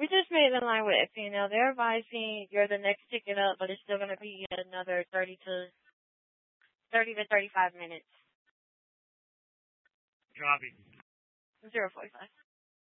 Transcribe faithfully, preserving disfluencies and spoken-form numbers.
We just made in line with, you know, they're advising you're the next ticket up, but it's still going to be another thirty to thirty to thirty-five minutes. Copy. zero forty-five.